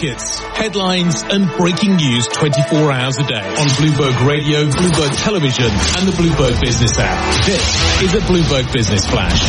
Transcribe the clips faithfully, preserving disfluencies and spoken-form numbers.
markets, headlines and breaking news twenty-four hours a day on Bloomberg Radio, Bloomberg Television and the Bloomberg Business app. This is a Bloomberg Business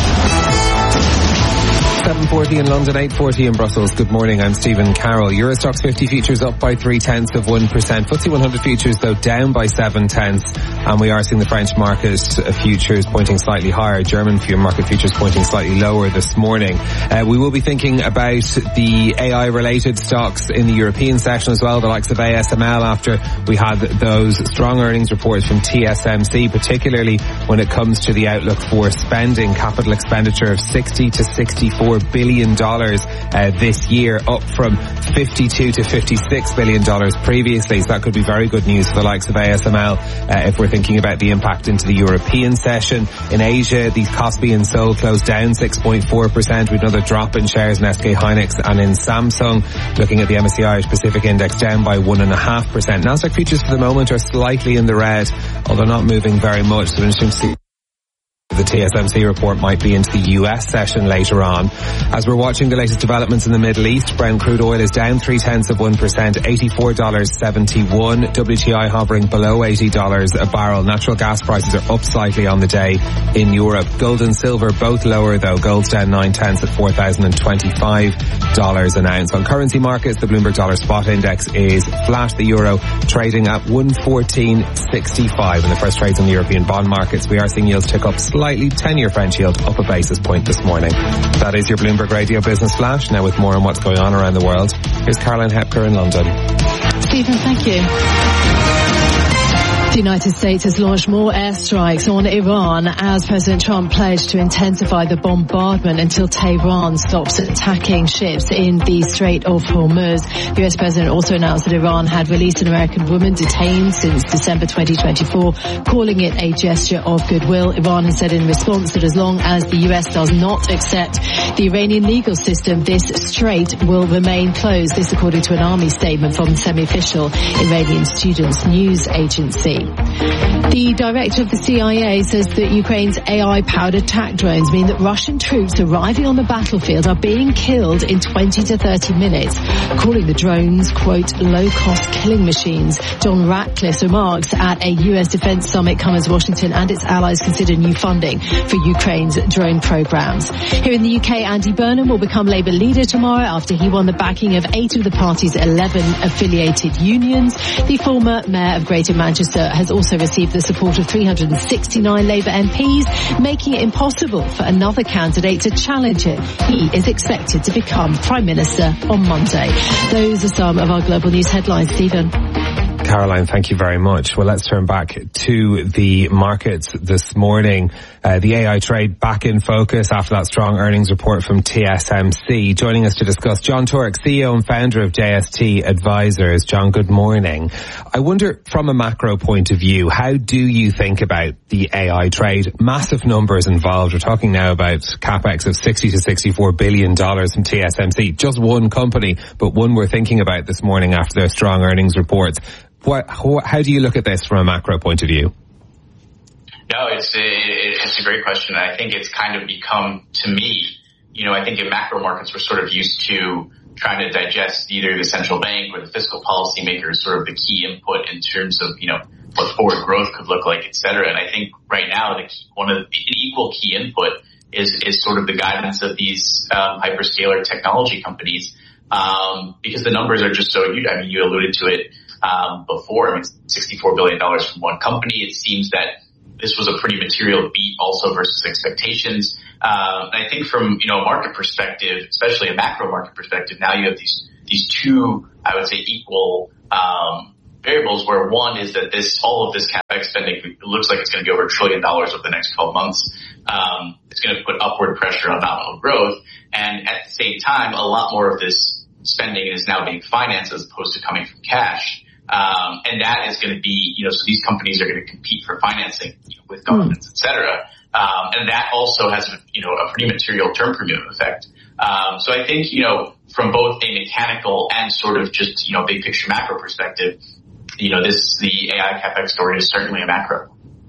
Flash. seven forty in London, eight forty in Brussels. Good morning, I'm Stephen Carroll. Euro Stoxx fifty futures up by three tenths of one percent. F T S E one hundred futures though down by seven tenths. And we are seeing the French market futures pointing slightly higher. German market futures pointing slightly lower this morning. Uh, we will be thinking about the A I related stocks in the European session as well, the likes of A S M L after we had those strong earnings reports from T S M C, particularly when it comes to the outlook for spending, capital expenditure of sixty to sixty-four billion dollars uh, this year, up from fifty-two to fifty-six billion dollars previously. So that could be very good news for the likes of A S M L uh, if we're thinking about the impact into the European session. In Asia, the Kospi and Seoul closed down six point four percent with another drop in shares in S K Hynix and in Samsung. Looking at the M S C I Irish Pacific Index down by one point five percent. Nasdaq futures for the moment are slightly in the red, although not moving very much. So interesting to see the T S M C report might be into the U S session later on. As we're watching the latest developments in the Middle East, Brent crude oil is down three tenths of one percent, eighty-four dollars seventy-one. W T I hovering below eighty dollars a barrel. Natural gas prices are up slightly on the day in Europe. Gold and silver both lower though. Gold's down nine tenths at four thousand twenty-five dollars an ounce. On currency markets, the Bloomberg Dollar Spot Index is flat. The euro trading at one fourteen sixty-five. In the first trades in the European bond markets, we are seeing yields tick up slightly. ten-year French yield up a basis point this morning. That is your Bloomberg Radio Business Flash. Now with more on what's going on around the world, here's Caroline Hepker in London. Stephen, thank you. The United States has launched more airstrikes on Iran as President Trump pledged to intensify the bombardment until Tehran stops attacking ships in the Strait of Hormuz. The U S President also announced that Iran had released an American woman detained since December twenty twenty-four, calling it a gesture of goodwill. Iran has said in response that as long as the U S does not accept the Iranian legal system, this strait will remain closed. This according to an army statement from the semi-official Iranian Students News Agency. The director of the C I A says that Ukraine's A I-powered attack drones mean that Russian troops arriving on the battlefield are being killed in twenty to thirty minutes, calling the drones, quote, low-cost killing machines. John Ratcliffe remarks at a U S defense summit come as Washington and its allies consider new funding for Ukraine's drone programs. Here in the U K, Andy Burnham will become Labour leader tomorrow after he won the backing of eight of the party's eleven affiliated unions. The former mayor of Greater Manchester has also received the support of three hundred sixty-nine Labour M Ps, making it impossible for another candidate to challenge him. He is expected to become Prime Minister on Monday. Those are some of our global news headlines. Stephen. Caroline, thank you very much. Well, let's turn back to the markets this morning. Uh, the A I trade back in focus after that strong earnings report from T S M C. Joining us to discuss, John Turek, C E O and founder of J S T Advisors. John, good morning. I wonder, from a macro point of view, how do you think about the A I trade? Massive numbers involved. We're talking now about capex of sixty to sixty-four billion dollars from T S M C. Just one company, but one we're thinking about this morning after their strong earnings reports. What, how do you look at this from a macro point of view? No, it's a, it's a great question. I think it's kind of become, to me, you know, I think in macro markets we're sort of used to trying to digest either the central bank or the fiscal policy maker as sort of the key input in terms of, you know, what forward growth could look like, et cetera. And I think right now the key, one of the an equal key input is is sort of the guidance of these um, hyperscaler technology companies, um, because the numbers are just so huge. I mean, you alluded to it um, before. I mean, sixty-four billion dollars from one company. It seems that this was a pretty material beat also versus expectations. Uh, and I think from, you know, a market perspective, especially a macro market perspective, now you have these, these two, I would say, equal, um, variables where one is that this, all of this capex spending, it looks like it's going to be over a trillion dollars over the next twelve months. Um, it's going to put upward pressure on nominal growth. And at the same time, a lot more of this spending is now being financed as opposed to coming from cash. Um, and that is going to be, you know, so these companies are going to compete for financing, you know, with governments, et cetera. Um, and that also has, you know, a pretty material term premium effect. Um, so I think, you know, from both a mechanical and sort of just, you know, big picture macro perspective, you know, this, the A I CapEx story is certainly a macro.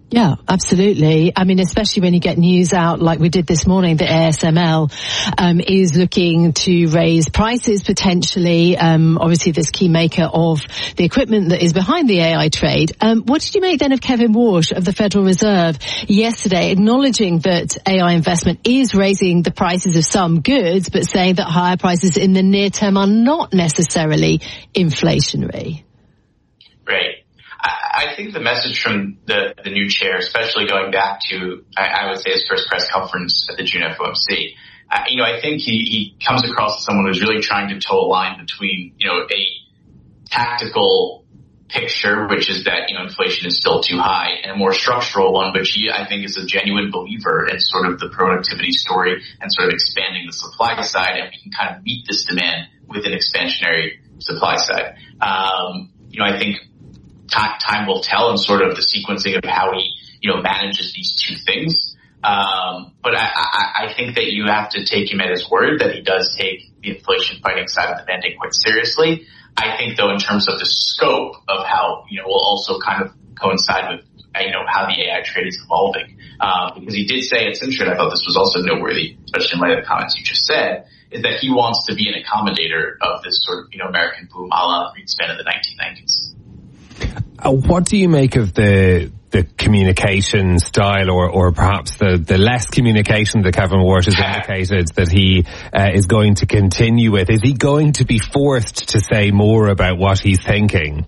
Yeah, absolutely. I mean, especially when you get news out like we did this morning that A S M L um, is looking to raise prices potentially, um, obviously this key maker of the equipment that is behind the A I trade. Um, what did you make then of Kevin Warsh of the Federal Reserve yesterday, acknowledging that A I investment is raising the prices of some goods, but saying that higher prices in the near term are not necessarily inflationary? Right. I think the message from the, the new chair, especially going back to, I, I would say, his first press conference at the June F O M C, uh, you know, I think he, he comes across as someone who's really trying to toe a line between, you know, a tactical picture, which is that, you know, inflation is still too high, and a more structural one, which he, I think, is a genuine believer in sort of the productivity story and sort of expanding the supply side, and we can kind of meet this demand with an expansionary supply side. Um, you know, I think time will tell and sort of the sequencing of how he, you know, manages these two things. Um, but I, I, I think that you have to take him at his word that he does take the inflation fighting side of the mandate quite seriously. I think, though, in terms of the scope of how, you know, will also kind of coincide with, you know, how the A I trade is evolving. Um, because he did say at Simshred, I thought this was also noteworthy, especially in light of the comments you just said, is that he wants to be an accommodator of this sort of, you know, American boom a la Greenspan in the nineteen nineties. Uh, what do you make of the the communication style, or, or perhaps the, the less communication that Kevin Warsh has indicated that he uh, is going to continue with? Is he going to be forced to say more about what he's thinking?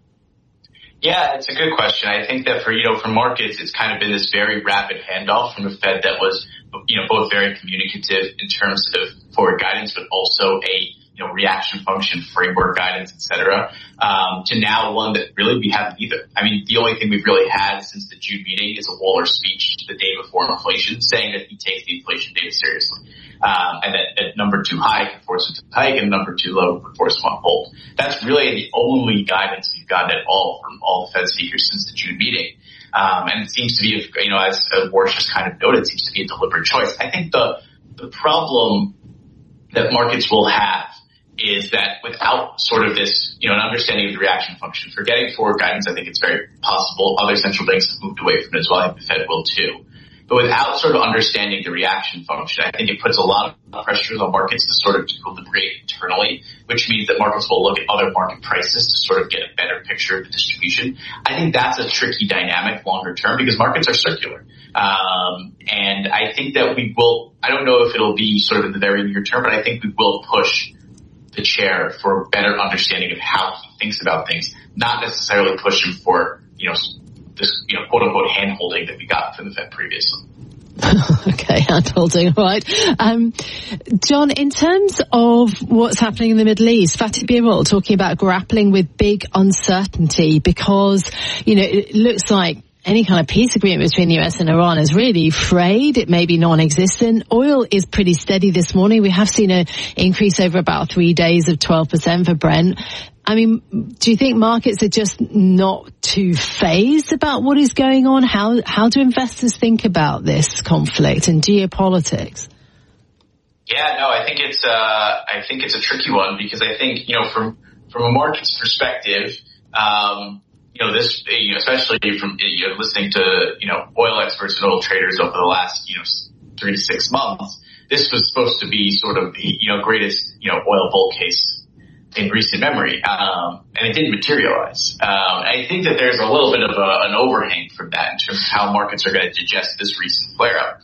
Yeah, it's a good question. I think that for, you know, for markets, it's kind of been this very rapid handoff from the Fed that was, you know, both very communicative in terms of forward guidance, but also a, you know, reaction function, framework guidance, et cetera, um, to now one that really we haven't either. I mean, the only thing we've really had since the June meeting is a Waller speech the day before inflation saying that he takes the inflation data seriously. Um, and that at number two high can force him to hike and number two low can force him on hold. That's really the only guidance we've gotten at all from all the Fed speakers since the June meeting. Um, and it seems to be, you know, as Warsh just kind of noted, it seems to be a deliberate choice. I think the, the problem that markets will have is that without sort of this, you know, an understanding of the reaction function, forgetting forward guidance, I think it's very possible other central banks have moved away from it as well. I think the Fed will too. But without sort of understanding the reaction function, I think it puts a lot of pressures on markets to sort of equilibrate internally, which means that markets will look at other market prices to sort of get a better picture of the distribution. I think that's a tricky dynamic longer term because markets are circular. Um, and I think that we will, I don't know if it'll be sort of in the very near term, but I think we will push the chair for a better understanding of how he thinks about things, not necessarily push him for, you know, this, you know, quote unquote hand holding that we got from the Fed previously. Okay, hand holding, right. Um, John, in terms of what's happening in the Middle East, Fatih Birol talking about grappling with big uncertainty because, you know, it looks like any kind of peace agreement between the U S and Iran is really frayed. It may be non-existent. Oil is pretty steady this morning. We have seen an increase over about three days of twelve percent for Brent. I mean, do you think markets are just not too phased about what is going on? How how do investors think about this conflict and geopolitics? Yeah, no, I think it's uh, I think it's a tricky one because I think, you know, from from a market's perspective, um, you know, this, you know, especially from, you know, listening to, you know, oil experts and oil traders over the last, you know, three to six months, this was supposed to be sort of the, you know, greatest, you know, oil bull case in recent memory. Um, and it didn't materialize. Um, and I think that there's a little bit of a, an overhang from that in terms of how markets are going to digest this recent flare up.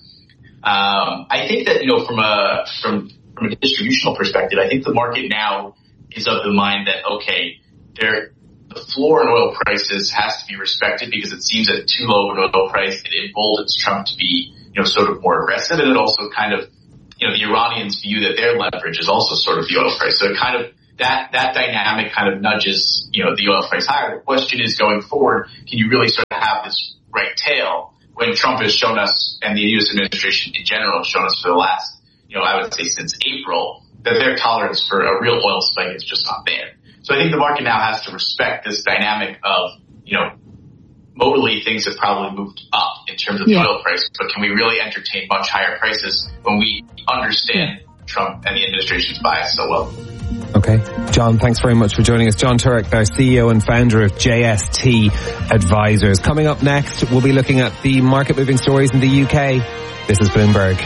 Um, I think that, you know, from a, from, from a distributional perspective, I think the market now is of the mind that, okay, there, the floor in oil prices has to be respected because it seems at too low of an oil price, it emboldens Trump to be, you know, sort of more aggressive. And it also kind of, you know, the Iranians view that their leverage is also sort of the oil price. So it kind of, that, that dynamic kind of nudges, you know, the oil price higher. The question is going forward, can you really sort of have this right tail when Trump has shown us and the U S administration in general has shown us for the last, you know, I would say since April, that their tolerance for a real oil spike is just not there. So I think the market now has to respect this dynamic of, you know, modally things have probably moved up in terms of the yeah. oil price, but can we really entertain much higher prices when we understand yeah. Trump and the administration's bias so well? Okay. John, thanks very much for joining us. John Turek, our C E O and founder of J S T Advisors. Coming up next, we'll be looking at the market-moving stories in the U K. This is Bloomberg.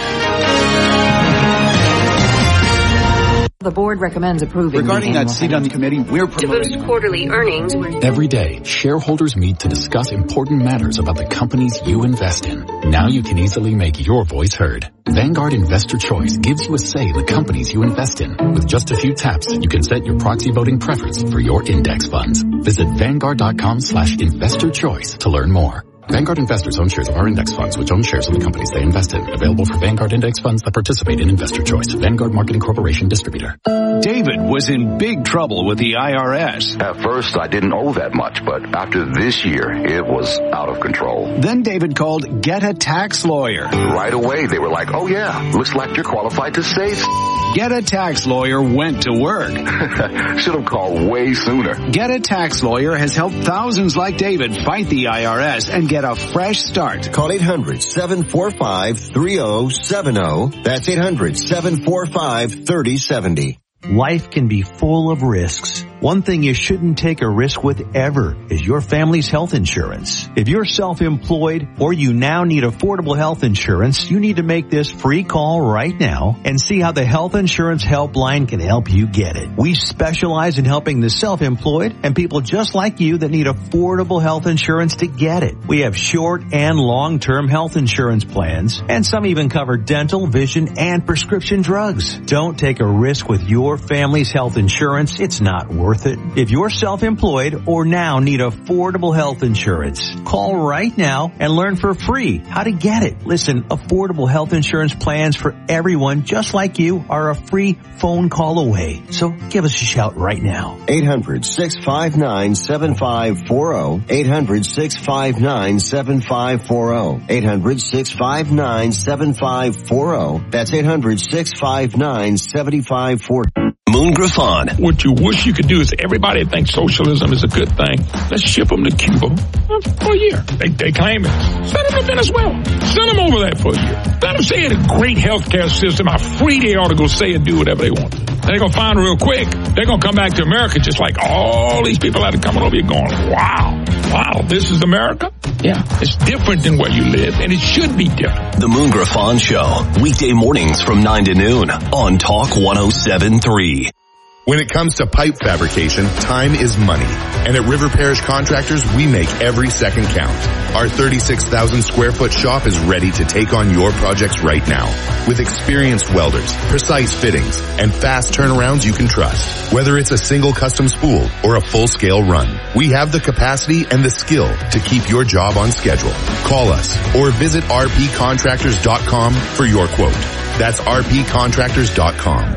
The board recommends approving. Regarding that seat on the committee, we're promoting... To boost quarterly earnings. Every day, shareholders meet to discuss important matters about the companies you invest in. Now you can easily make your voice heard. Vanguard Investor Choice gives you a say in the companies you invest in. With just a few taps, you can set your proxy voting preference for your index funds. Visit Vanguard.com slash investor choice to learn more. Vanguard investors own shares of our index funds, which own shares of the companies they invest in. Available for Vanguard index funds that participate in Investor Choice. Vanguard Marketing Corporation distributor. David was in big trouble with the I R S. At first, I didn't owe that much, but after this year, it was out of control. Then David called Get a Tax Lawyer. Right away, they were like, oh yeah, looks like you're qualified to say... Get a Tax Lawyer went to work. Should have called way sooner. Get a Tax Lawyer has helped thousands like David fight the I R S and get a fresh start. Call eight hundred, seven four five, three zero seven zero. That's eight hundred, seven four five, three zero seven zero. Life can be full of risks. One thing you shouldn't take a risk with ever is your family's health insurance. If you're self-employed or you now need affordable health insurance, you need to make this free call right now and see how the Health Insurance Helpline can help you get it. We specialize in helping the self-employed and people just like you that need affordable health insurance to get it. We have short and long-term health insurance plans, and some even cover dental, vision, and prescription drugs. Don't take a risk with your family's health insurance. It's not worth it. If you're self-employed or now need affordable health insurance, call right now and learn for free how to get it. Listen, affordable health insurance plans for everyone just like you are a free phone call away. So give us a shout right now. eight hundred, six five nine, seven five four zero. eight hundred, six five nine, seven five four zero. eight hundred, six five nine, seven five four zero. That's eight hundred, six five nine, seven five four zero. Moon Griffon. What you wish you could do is everybody thinks socialism is a good thing. Let's ship them to Cuba for a year. They, they claim it. Send them to Venezuela. Send them over there for a year. Let them say it's a great healthcare system, how free they ought to go say and do whatever they want. They're going to find real quick. They're going to come back to America just like all these people that are coming over here going, wow, wow, this is America? Yeah, it's different than where you live, and it should be different. The Moon Griffon Show, weekday mornings from nine to noon on Talk one oh seven point three. When it comes to pipe fabrication, time is money. And at River Parish Contractors, we make every second count. Our thirty-six thousand square foot shop is ready to take on your projects right now. With experienced welders, precise fittings, and fast turnarounds you can trust. Whether it's a single custom spool or a full-scale run, we have the capacity and the skill to keep your job on schedule. Call us or visit r p contractors dot com for your quote. That's r p contractors dot com.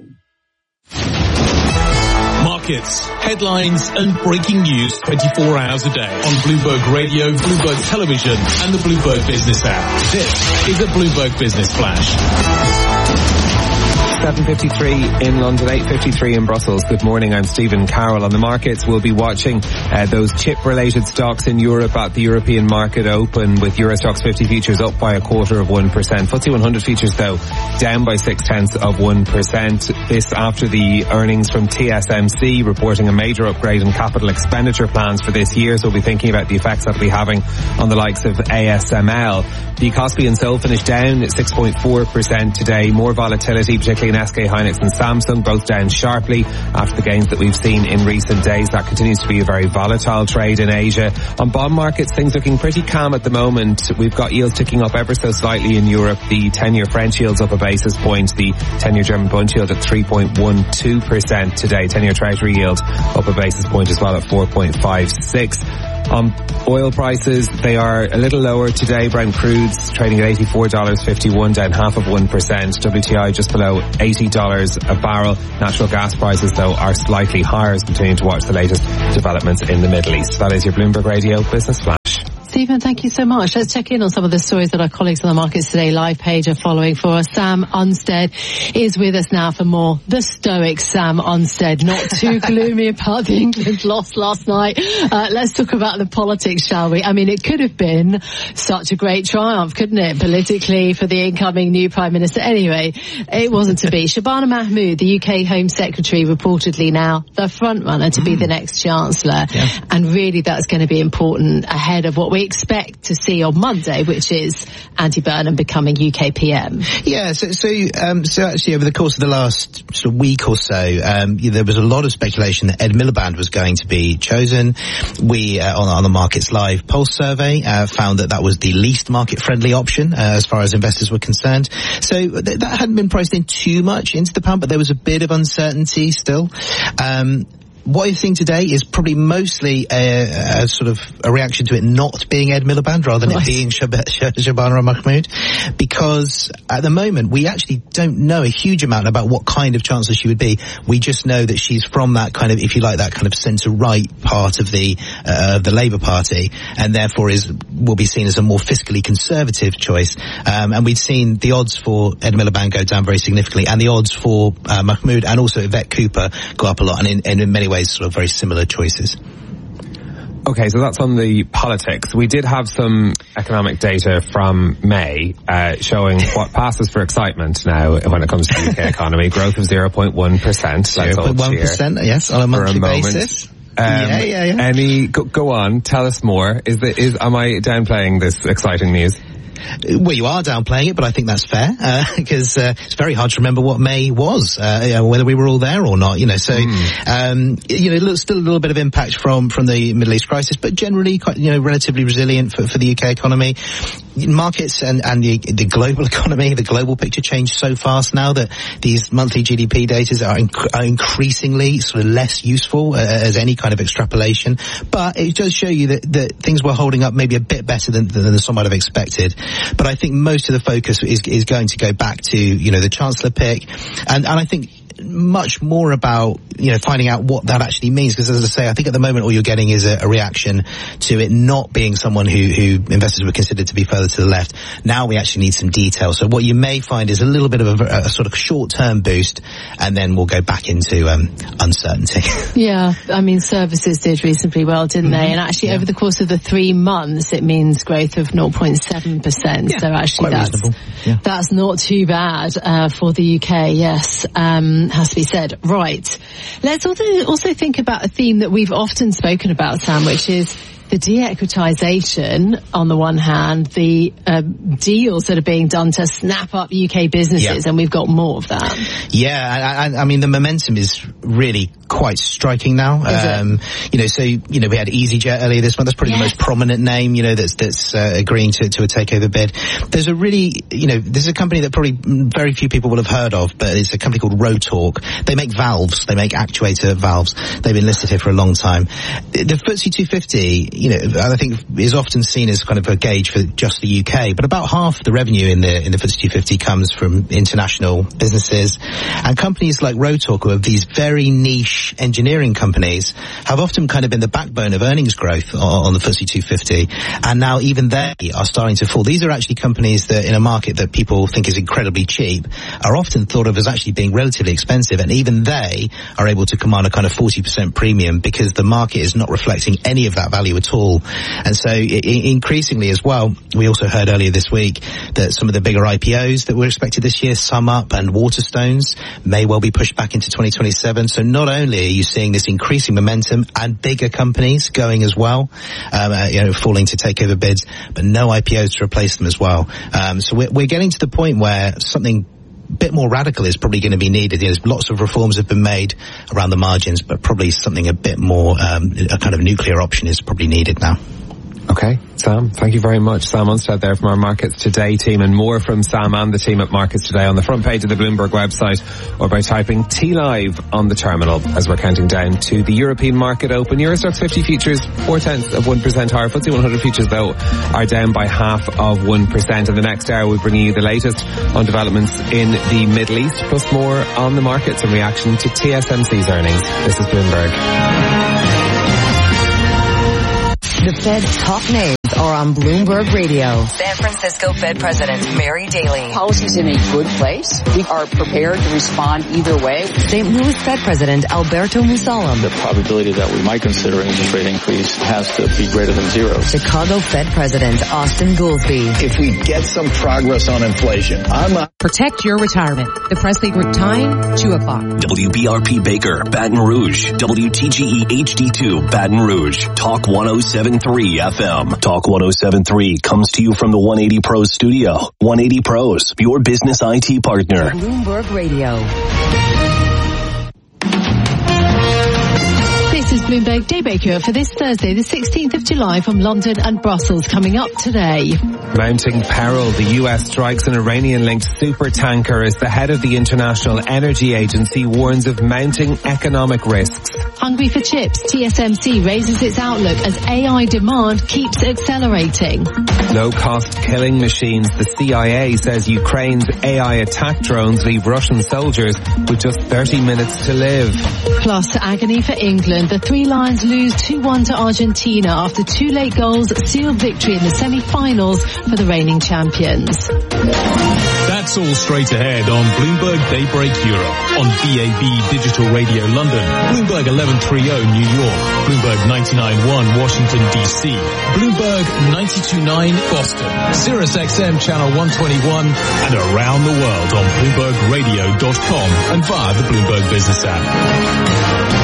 Markets, headlines and breaking news twenty-four hours a day on Bloomberg Radio, Bloomberg Television and the Bloomberg Business app. This is a Bloomberg Business Flash. seven fifty-three in London, eight fifty-three in Brussels. Good morning, I'm Stephen Carroll. On the markets, we'll be watching uh, those chip-related stocks in Europe at the European market open, with Euro Stoxx fifty futures up by a quarter of one percent. F T S E one hundred futures, though, down by six-tenths of one percent. This after the earnings from T S M C reporting a major upgrade in capital expenditure plans for this year, so we'll be thinking about the effects that'll be having on the likes of A S M L. The Kospi and Seoul finished down at six point four percent today. More volatility, particularly in S K Hynix and Samsung, both down sharply after the gains that we've seen in recent days. That continues to be a very volatile trade in Asia. On bond markets, things looking pretty calm at the moment. We've got yields ticking up ever so slightly in Europe. The ten-year French yield's up a basis point. The ten-year German Bund yield at three point one two percent today. ten-year Treasury yield up a basis point as well at four point five six. On oil prices, they are a little lower today. Brent crude's trading at eighty-four dollars fifty-one, down half of one percent. W T I just below eighty dollars a barrel. Natural gas prices, though, are slightly higher as we continue to watch the latest developments in the Middle East. That is your Bloomberg Radio Business Flash. Stephen, thank you so much. Let's check in on some of the stories that our colleagues on the Markets Today live page are following for us. Sam Unstead is with us now for more. The stoic Sam Unstead, not too gloomy about the England loss last night. Uh, let's talk about the politics, shall we? I mean, it could have been such a great triumph, couldn't it, politically, for the incoming new Prime Minister. Anyway, it wasn't to be. Shabana Mahmood, the U K Home Secretary, reportedly now the front runner to be the next Chancellor. Yeah. And really that's going to be important ahead of what we expect to see on Monday, which is Andy Burnham becoming U K P M. Yeah, so so, um, so actually over the course of the last sort of week or so, um, there was a lot of speculation that Ed Miliband was going to be chosen. We, uh, on, on the Markets Live Pulse survey, uh, found that that was the least market-friendly option uh, as far as investors were concerned. So th- that hadn't been priced in too much into the pound, but there was a bit of uncertainty still. Um, What you're seeing today is probably mostly a, a sort of a reaction to it not being Ed Miliband rather than right. it being Shab- Shab- Shabana Mahmood, because at the moment we actually don't know a huge amount about what kind of chancellor she would be. We just know that she's from that kind of, if you like, that kind of centre-right part of the uh, of the Labour Party, and therefore is will be seen as a more fiscally conservative choice. Um, and we've seen the odds for Ed Miliband go down very significantly, and the odds for uh, Mahmood and also Yvette Cooper go up a lot, and in, and in many ways sort of very similar choices. Okay, so that's on the politics. We did have some economic data from May uh, showing what passes for excitement now when it comes to the U K economy. Growth of zero point one percent. zero point one percent, yes, on a monthly a basis. Um, yeah, yeah, yeah. Any, go, go on, tell us more. Is the, is, am I downplaying this exciting news? Well, you are downplaying it, but I think that's fair, because uh, uh, it's very hard to remember what May was, uh, you know, whether we were all there or not, you know, so, mm. um, you know, still a little bit of impact from, from the Middle East crisis, but generally quite, you know, relatively resilient for, for the U K economy. Markets and, and the, the global economy, the global picture changed so fast now that these monthly G D P data are, inc- are increasingly sort of less useful uh, as any kind of extrapolation, but it does show you that, that things were holding up maybe a bit better than, than some might have expected. But I think most of the focus is, is going to go back to, you know, the Chancellor pick. And, and I think much more about, you know, finding out what that actually means. Because as I say, I think at the moment all you're getting is a, a reaction to it not being someone who, who investors would consider to be further to the left. Now we actually need some detail. So what you may find is a little bit of a, a sort of short-term boost, and then we'll go back into um, uncertainty. Yeah, I mean, services did reasonably well, didn't mm-hmm. they? And actually, yeah. over the course of the three months, it means growth of zero point seven percent. Yeah, so actually, that's yeah. that's not too bad uh, for the U K. Yes. Um, has to be said. Right. Let's also, also think about a theme that we've often spoken about, Sam, which is the de-equitisation on the one hand, the uh, deals that are being done to snap up U K businesses, yeah. and we've got more of that. Yeah, I, I, I mean, the momentum is really quite striking now. Um, you know, so, you know, we had EasyJet earlier this month. That's probably yes. the most prominent name, you know, that's, that's uh, agreeing to, to a takeover bid. There's a really, you know, this is a company that probably very few people will have heard of, but it's a company called Rotork. They make valves. They make actuator valves. They've been listed here for a long time. The F T S E two fifty, you know, I think is often seen as kind of a gauge for just the U K, but about half the revenue in the in the F T S E two fifty comes from international businesses, and companies like Rotork, who are these very niche engineering companies, have often kind of been the backbone of earnings growth on, on the F T S E two fifty, and now even they are starting to fall. These are actually companies that in a market that people think is incredibly cheap are often thought of as actually being relatively expensive, and even they are able to command a kind of forty percent premium because the market is not reflecting any of that value at all. And so I- increasingly as well, we also heard earlier this week that some of the bigger I P Os that were expected this year, SumUp and Waterstones, may well be pushed back into twenty twenty-seven. So not only are you seeing this increasing momentum and bigger companies going as well, um, uh, you know, falling to takeover bids, but no I P Os to replace them as well. Um, so we're, we're getting to the point where something a bit more radical is probably going to be needed. There's lots of reforms have been made around the margins, but probably something a bit more, um, a kind of nuclear option is probably needed now. Okay, Sam, thank you very much. Sam Unstead there from our Markets Today team, and more from Sam and the team at Markets Today on the front page of the Bloomberg website, or by typing T Live on the terminal as we're counting down to the European market open. Euro Stoxx fifty futures four tenths of one percent higher. F T S E one hundred futures though are down by half of one percent. In the next hour we're bringing you the latest on developments in the Middle East, plus more on the markets and reaction to T S M C's earnings. This is Bloomberg. The Fed's top names are on Bloomberg Radio. San Francisco Fed President Mary Daly. Policy's in a good place. We are prepared to respond either way. Saint Louis Fed President Alberto Musalem. The probability that we might consider an interest rate increase has to be greater than zero. Chicago Fed President Austin Goolsbee. If we get some progress on inflation, I'm a- Protect your retirement. The Presley Group time, two o'clock. W B R P Baker, Baton Rouge. W T G E H D two, Baton Rouge. Talk one oh seven point three F M. Talk one oh seven point three comes to you from the one eighty Pros studio. one eighty Pros, your business I T partner. Bloomberg Radio. This is Bloomberg Daybreaker for this Thursday, the sixteenth of July from London and Brussels. Coming up today. Mounting peril. The U S strikes an Iranian-linked supertanker as the head of the International Energy Agency warns of mounting economic risks. Hungry for chips, T S M C raises its outlook as A I demand keeps accelerating. Low-cost killing machines. The C I A says Ukraine's A I attack drones leave Russian soldiers with just thirty minutes to live. Plus, agony for England. The Three Lions lose two one to Argentina after two late goals sealed victory in the semi-finals for the reigning champions. That's all straight ahead on Bloomberg Daybreak Europe, on D A B Digital Radio London, Bloomberg eleven thirty New York, Bloomberg ninety-nine point one Washington D C, Bloomberg ninety-two point nine Boston, Sirius X M Channel one twenty-one, and around the world on Bloomberg Radio dot com and via the Bloomberg Business app.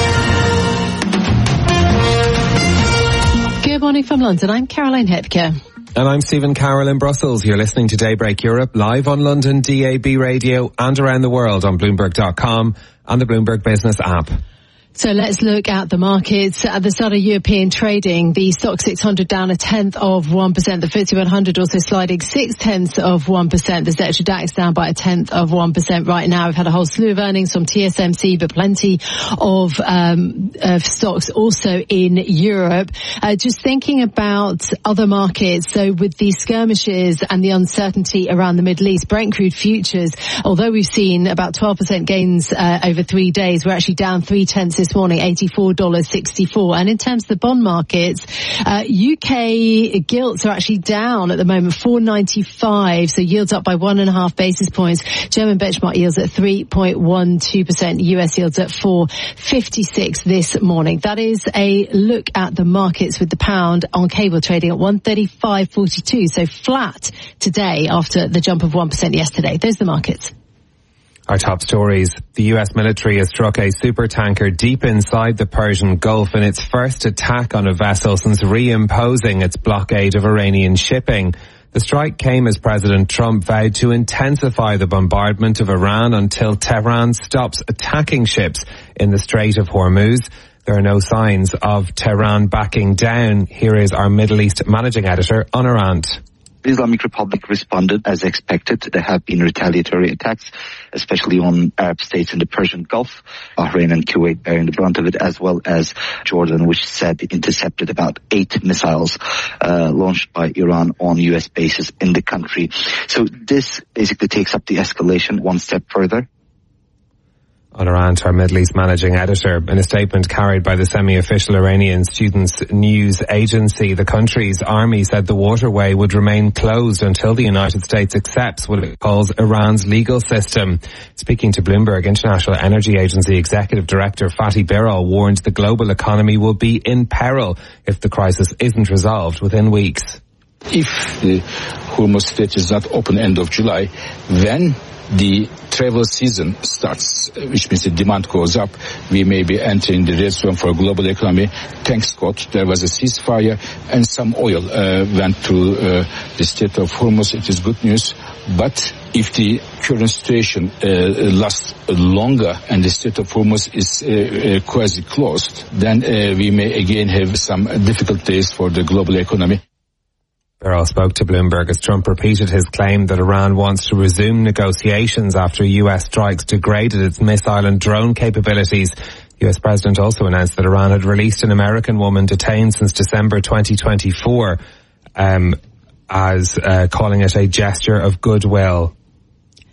Good morning from London. I'm Caroline Hepker. And I'm Stephen Carroll in Brussels. You're listening to Daybreak Europe live on London D A B Radio and around the world on Bloomberg dot com and the Bloomberg Business app. So let's look at the markets. At the start of European trading, the Stoxx six hundred down a tenth of one percent. The F T S E one hundred also sliding six tenths of one percent. The Xetra DAX down by a tenth of one percent right now. We've had a whole slew of earnings from T S M C, but plenty of, um, of stocks also in Europe. Uh, just thinking about other markets. So with the skirmishes and the uncertainty around the Middle East, Brent crude futures, although we've seen about twelve percent gains uh, over three days, we're actually down three tenths this morning, eighty-four dollars sixty-four. And in terms of the bond markets, uh, U K gilts are actually down at the moment, four ninety-five, so yields up by one and a half basis points. German benchmark yields at three point one two percent, U S yields at four fifty-six this morning. That is a look at the markets with the pound on cable trading at one thirty-five forty-two, so flat today after the jump of one percent yesterday. Those are the markets. Our top stories. The U S military has struck a supertanker deep inside the Persian Gulf in its first attack on a vessel since reimposing its blockade of Iranian shipping. The strike came as President Trump vowed to intensify the bombardment of Iran until Tehran stops attacking ships in the Strait of Hormuz. There are no signs of Tehran backing down. Here is our Middle East managing editor, Honor Arndt. The Islamic Republic responded as expected. There have been retaliatory attacks, especially on Arab states in the Persian Gulf, Bahrain and Kuwait bearing the brunt of it, as well as Jordan, which said it intercepted about eight missiles uh, launched by Iran on U S bases in the country. So this basically takes up the escalation one step further. Honor Arndt, our Middle East managing editor. In a statement carried by the semi-official Iranian Students News Agency, the country's army said the waterway would remain closed until the United States accepts what it calls Iran's legal system. Speaking to Bloomberg, International Energy Agency Executive Director Fatih Birol warned the global economy will be in peril if the crisis isn't resolved within weeks. If the Hormuz Strait is not open end of July, then the travel season starts, which means the demand goes up. We may be entering the red zone for global economy. Thanks God, there was a ceasefire and some oil uh, went to uh, the Strait of Hormuz. It is good news. But if the current situation uh, lasts longer and the Strait of Hormuz is uh, uh, quasi closed, then uh, we may again have some difficult days for the global economy. Birol spoke to Bloomberg as Trump repeated his claim that Iran wants to resume negotiations after U S strikes degraded its missile and drone capabilities. The U S president also announced that Iran had released an American woman detained since December twenty twenty-four, um, as uh, calling it a gesture of goodwill.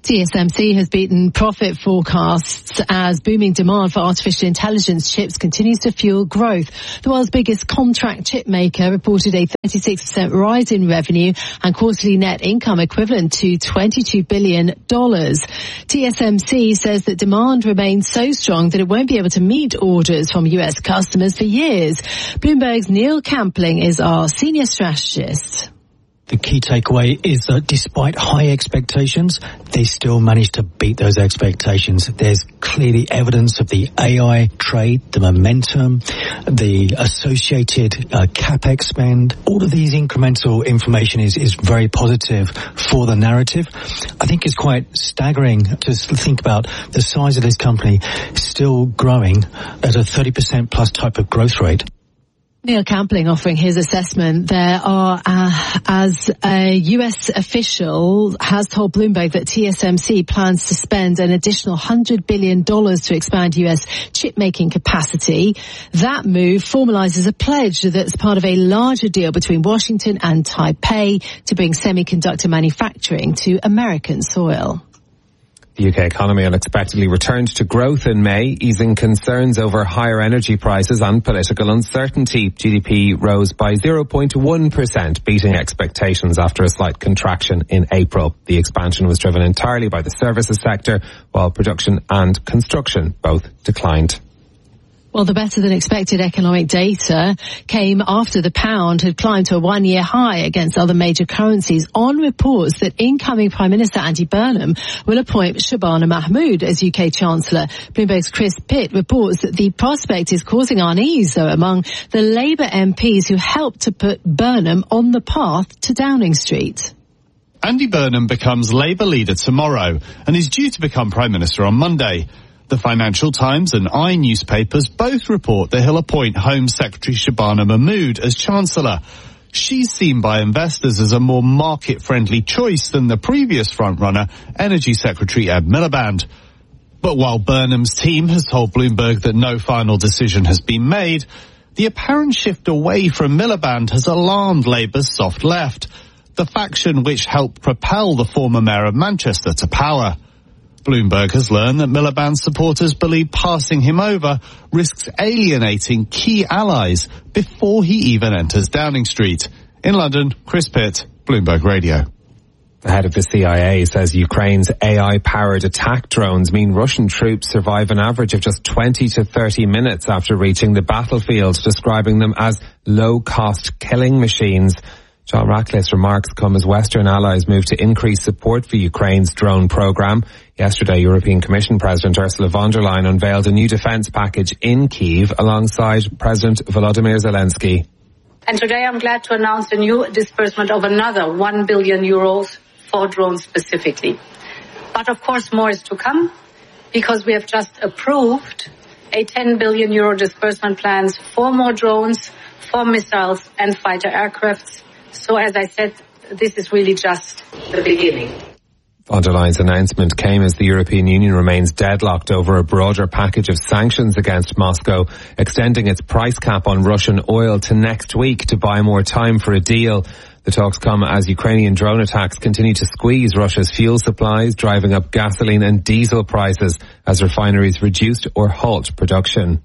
T S M C has beaten profit forecasts as booming demand for artificial intelligence chips continues to fuel growth. The world's biggest contract chip maker reported a thirty-six percent rise in revenue and quarterly net income equivalent to twenty-two billion dollars. T S M C says that demand remains so strong that it won't be able to meet orders from U S customers for years. Bloomberg's Neil Campling is our senior strategist. The key takeaway is that despite high expectations, they still managed to beat those expectations. There's clearly evidence of the A I trade, the momentum, the associated uh, capex spend. All of these incremental information is, is very positive for the narrative. I think it's quite staggering to think about the size of this company still growing at a thirty percent plus type of growth rate. Neil Campling offering his assessment. There are, uh, as a U S official has told Bloomberg that T S M C plans to spend an additional one hundred billion dollars to expand U S chip-making capacity. That move formalizes a pledge that's part of a larger deal between Washington and Taipei to bring semiconductor manufacturing to American soil. The U K economy unexpectedly returned to growth in May, easing concerns over higher energy prices and political uncertainty. G D P rose by zero point one percent, beating expectations after a slight contraction in April. The expansion was driven entirely by the services sector, while production and construction both declined. Well, the better-than-expected economic data came after the pound had climbed to a one-year high against other major currencies on reports that incoming Prime Minister Andy Burnham will appoint Shabana Mahmood as U K Chancellor. Bloomberg's Chris Pitt reports that the prospect is causing unease, though, among the Labour M Ps who helped to put Burnham on the path to Downing Street. Andy Burnham becomes Labour leader tomorrow and is due to become Prime Minister on Monday. The Financial Times and I newspapers both report that he'll appoint Home Secretary Shabana Mahmood as Chancellor. She's seen by investors as a more market-friendly choice than the previous frontrunner, Energy Secretary Ed Miliband. But while Burnham's team has told Bloomberg that no final decision has been made, the apparent shift away from Miliband has alarmed Labour's soft left, the faction which helped propel the former mayor of Manchester to power. Bloomberg has learned that Miliband's supporters believe passing him over risks alienating key allies before he even enters Downing Street. In London, Chris Pitt, Bloomberg Radio. The head of the C I A says Ukraine's A I-powered attack drones mean Russian troops survive an average of just twenty to thirty minutes after reaching the battlefield, describing them as low-cost killing machines. John Ratcliffe's remarks come as Western allies move to increase support for Ukraine's drone program. Yesterday, European Commission President Ursula von der Leyen unveiled a new defence package in Kyiv alongside President Volodymyr Zelensky. And today I'm glad to announce a new disbursement of another one billion euros for drones specifically. But of course more is to come, because we have just approved a ten billion euro disbursement plans for more drones, for missiles and fighter aircrafts. So as I said, this is really just the beginning. Von der Leyen's announcement came as the European Union remains deadlocked over a broader package of sanctions against Moscow, extending its price cap on Russian oil to next week to buy more time for a deal. The talks come as Ukrainian drone attacks continue to squeeze Russia's fuel supplies, driving up gasoline and diesel prices as refineries reduced or halt production.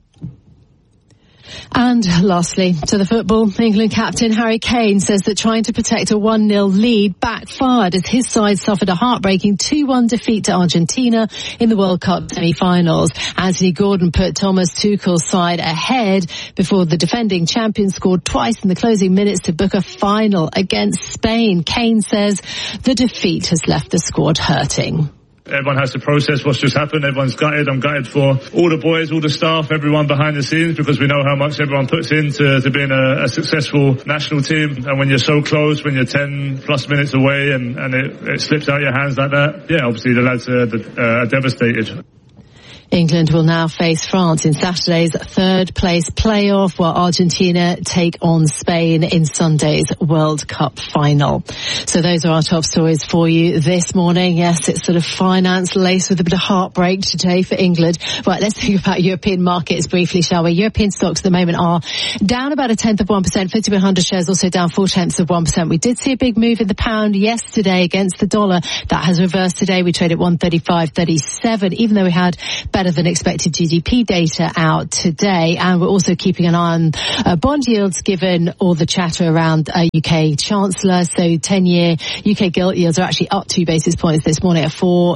And lastly, to the football, England captain Harry Kane says that trying to protect a one nil lead backfired as his side suffered a heartbreaking two one defeat to Argentina in the World Cup semi-finals. Anthony Gordon put Thomas Tuchel's side ahead before the defending champion scored twice in the closing minutes to book a final against Spain. Kane says the defeat has left the squad hurting. Everyone has to process what's just happened. Everyone's gutted. I'm gutted for all the boys, all the staff, everyone behind the scenes, because we know how much everyone puts into to being a, a successful national team. And when you're so close, when you're ten plus minutes away and, and it, it slips out your hands like that, yeah, obviously the lads are, uh, are devastated. England will now face France in Saturday's third place playoff, while Argentina take on Spain in Sunday's World Cup final. So those are our top stories for you this morning. Yes, it's sort of finance laced with a bit of heartbreak today for England. Right, let's think about European markets briefly, shall we? European stocks at the moment are down about a tenth of one percent. fifty one hundred shares also down four tenths of one percent. We did see a big move in the pound yesterday against the dollar. That has reversed today. We trade at one thirty-five thirty-seven, even though we had better than expected G D P data out today. And we're also keeping an eye on uh, bond yields given all the chatter around uh, U K Chancellor. So ten-year U K gilt yields are actually up two basis points this morning at four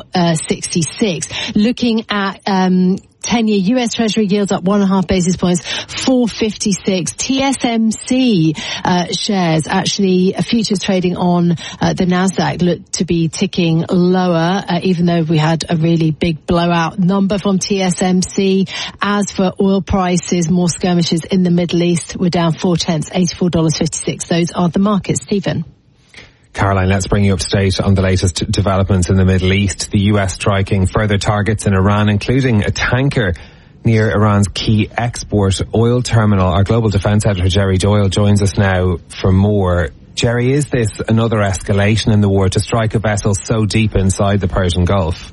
sixty-six. Looking at um ten-year U S Treasury yields up one and a half basis points, four fifty-six. T S M C uh, shares, actually, uh, futures trading on uh, the Nasdaq look to be ticking lower, uh, even though we had a really big blowout number from T S M C. As for oil prices, more skirmishes in the Middle East. We're down four tenths, eighty-four fifty-six. Those are the markets. Stephen. Caroline, let's bring you up to date on the latest developments in the Middle East. The U S striking further targets in Iran, including a tanker near Iran's key export oil terminal. Our global defence editor, Jerry Doyle, joins us now for more. Jerry, is this another escalation in the war to strike a vessel so deep inside the Persian Gulf?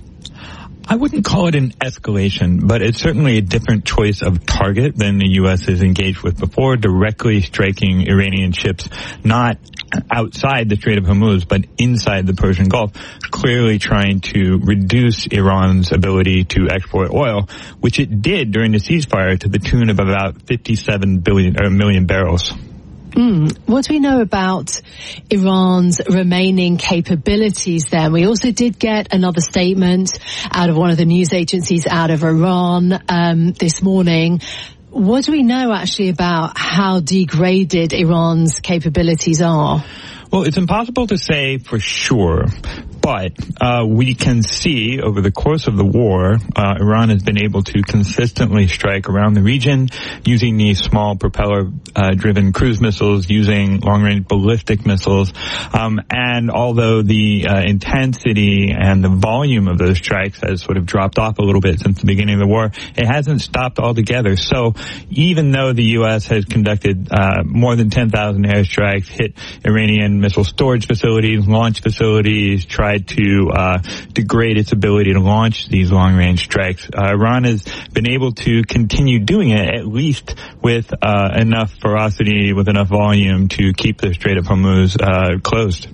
I wouldn't call it an escalation, but it's certainly a different choice of target than the U S has engaged with before, directly striking Iranian ships, not outside the Strait of Hormuz, but inside the Persian Gulf, clearly trying to reduce Iran's ability to export oil, which it did during the ceasefire to the tune of about fifty-seven billion or a million barrels. Mm. What do we know about Iran's remaining capabilities then? We also did get another statement out of one of the news agencies out of Iran um, this morning. What do we know actually about how degraded Iran's capabilities are? Well, it's impossible to say for sure, but uh, we can see over the course of the war, uh, Iran has been able to consistently strike around the region using these small propeller-driven uh, cruise missiles, using long-range ballistic missiles. Um, and although the uh, intensity and the volume of those strikes has sort of dropped off a little bit since the beginning of the war, it hasn't stopped altogether. So even though the U S has conducted uh, more than ten thousand airstrikes, hit Iranian missile storage facilities, launch facilities, tried to uh, degrade its ability to launch these long-range strikes, uh, Iran has been able to continue doing it, at least with uh, enough ferocity, with enough volume to keep the Strait of Hormuz uh, closed.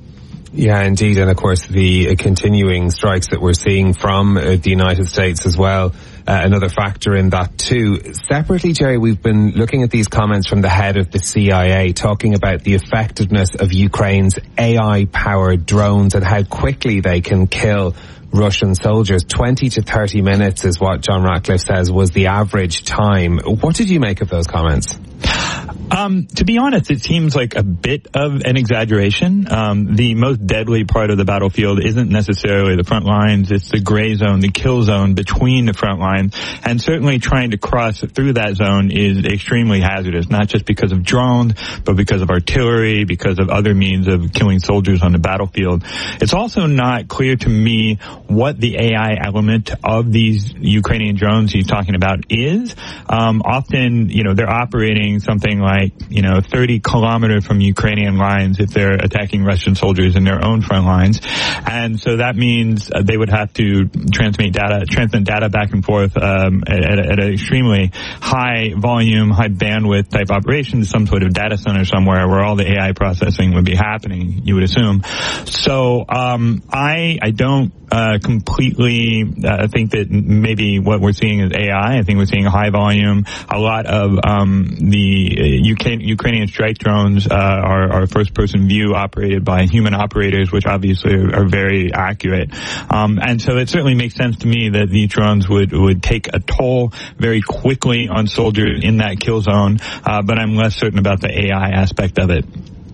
Yeah, indeed. And of course, the uh, continuing strikes that we're seeing from uh, the United States as well, uh, another factor in that too. Separately, Jerry, we've been looking at these comments from the head of the C I A talking about the effectiveness of Ukraine's A I-powered drones and how quickly they can kill Russian soldiers. twenty to thirty minutes is what John Ratcliffe says was the average time. What did you make of those comments? Um, to be honest, it seems like a bit of an exaggeration. Um, the most deadly part of the battlefield isn't necessarily the front lines. It's the gray zone, the kill zone between the front lines. And certainly trying to cross through that zone is extremely hazardous, not just because of drones, but because of artillery, because of other means of killing soldiers on the battlefield. It's also not clear to me what the A I element of these Ukrainian drones he's talking about is. Um, often, you know, they're operating something like Like, you know, thirty kilometers from Ukrainian lines if they're attacking Russian soldiers in their own front lines. And so that means uh, they would have to transmit data, transmit data back and forth um, at, at, at an extremely high volume, high bandwidth type operation to some sort of data center somewhere where all the A I processing would be happening, you would assume. So um, I, I don't uh, completely uh, think that maybe what we're seeing is A I. I think we're seeing a high volume, a lot of um, the U K, Ukrainian strike drones uh, are, are first-person view operated by human operators, which obviously are, are very accurate. Um, and so it certainly makes sense to me that these drones would, would take a toll very quickly on soldiers in that kill zone, uh, but I'm less certain about the A I aspect of it.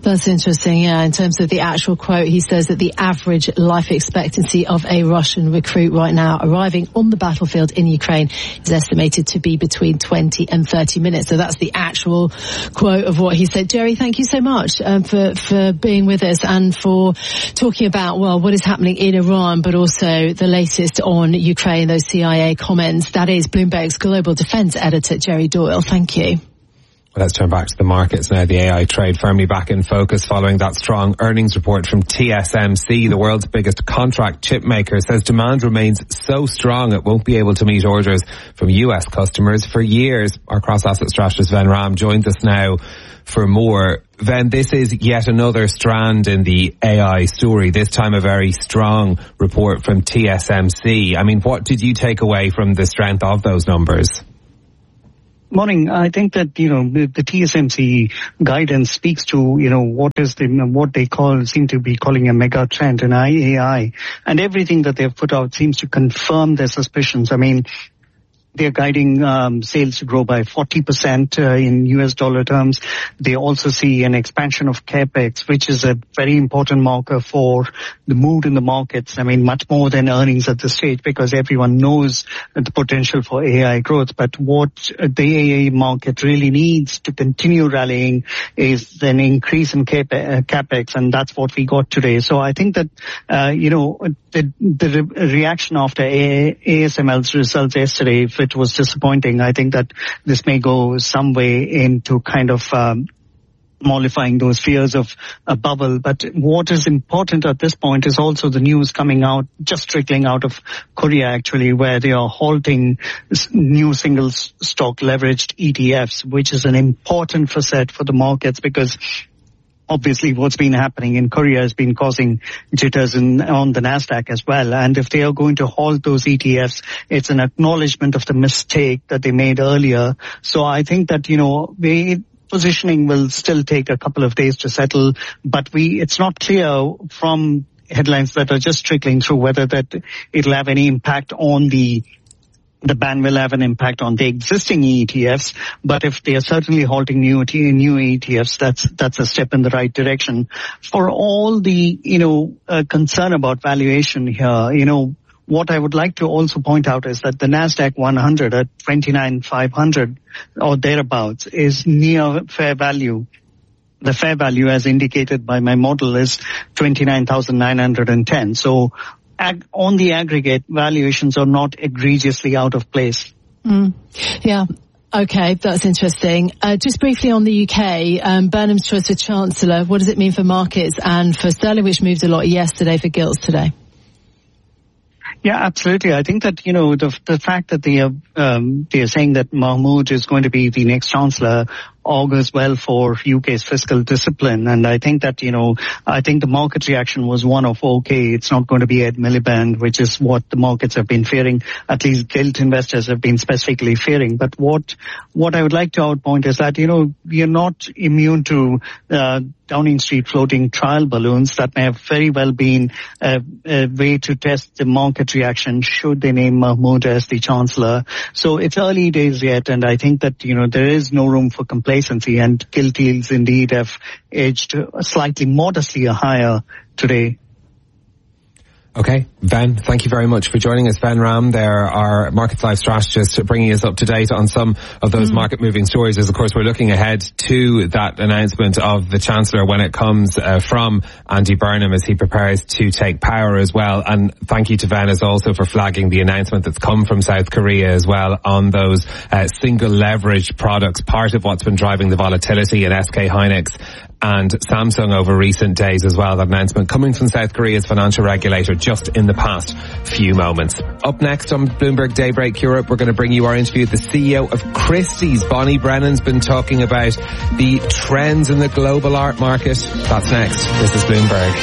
That's interesting, yeah. In terms of the actual quote, he says that the average life expectancy of a Russian recruit right now arriving on the battlefield in Ukraine is estimated to be between twenty and thirty minutes. So that's the actual quote of what he said. Jerry, thank you so much um, for, for being with us and for talking about, well, what is happening in Iran, but also the latest on Ukraine, those C I A comments. That is Bloomberg's global defense editor, Jerry Doyle. Thank you. Let's turn back to the markets now. The A I trade firmly back in focus following that strong earnings report from T S M C. The world's biggest contract chip maker says demand remains so strong it won't be able to meet orders from U S customers for years. Our cross-asset strategist Ven Ram joins us now for more. Ven, this is yet another strand in the A I story, this time a very strong report from T S M C. I mean, what did you take away from the strength of those numbers? Morning. I think that, you know, the, the T S M C guidance speaks to, you know, what is the, what they call, seem to be calling a mega trend in A I. And everything that they've put out seems to confirm their suspicions. I mean, they're guiding um, sales to grow by forty percent uh, in U S dollar terms. They also see an expansion of CapEx, which is a very important marker for the mood in the markets. I mean, much more than earnings at this stage, because everyone knows the potential for A I growth. But what the A I market really needs to continue rallying is an increase in CapEx, and that's what we got today. So I think that, uh, you know, the, the re- reaction after A S M L's results yesterday, if it was disappointing, I think that this may go some way into kind of um, mollifying those fears of a bubble. But what is important at this point is also the news coming out, just trickling out of Korea actually, where they are halting new single stock leveraged E T Fs, which is an important facet for the markets, because obviously what's been happening in Korea has been causing jitters in, on the NASDAQ as well. And if they are going to halt those E T Fs, it's an acknowledgement of the mistake that they made earlier. So I think that, you know, we, positioning will still take a couple of days to settle, but we, it's not clear from headlines that are just trickling through whether that it'll have any impact on the The ban will have an impact on the existing E T Fs, but if they are certainly halting new new E T Fs, that's that's a step in the right direction. For all the, you know, uh, concern about valuation here, you know, what I would like to also point out is that the NASDAQ one hundred at twenty-nine thousand five hundred or thereabouts is near fair value. The fair value, as indicated by my model, is twenty-nine thousand nine hundred ten. So Ag- on the aggregate, valuations are not egregiously out of place. Mm. Yeah. Okay, that's interesting. Uh, just briefly on the U K, um, Burnham's choice for Chancellor, what does it mean for markets and for sterling, which moved a lot yesterday, for gilts today? Yeah, absolutely. I think that, you know, the the fact that they are, um, they are saying that Mahmood is going to be the next Chancellor augurs well for U K's fiscal discipline. And I think that, you know, I think the market reaction was one of, okay, it's not going to be Ed Miliband, which is what the markets have been fearing. At least gilt investors have been specifically fearing. But what, what I would like to outpoint is that, you know, we are not immune to, uh, Downing Street floating trial balloons that may have very well been a, a way to test the market reaction should they name Mahmood as the Chancellor. So it's early days yet, and I think that, you know, there is no room for complacency, and gilt yields indeed have edged slightly modestly higher today. Okay, Ven, thank you very much for joining us. Ven Ram, there, our Markets Live strategist, bringing us up to date on some of those mm. market-moving stories. As of course, we're looking ahead to that announcement of the Chancellor when it comes uh, from Andy Burnham as he prepares to take power as well. And thank you to Ven as also for flagging the announcement that's come from South Korea as well on those uh, single leverage products, part of what's been driving the volatility in S K Hynix and Samsung over recent days as well. That announcement coming from South Korea's financial regulator just in the past few moments. Up next on Bloomberg Daybreak Europe, we're going to bring you our interview with the C E O of Christie's. Bonnie Brennan's been talking about the trends in the global art market. That's next. This is Bloomberg.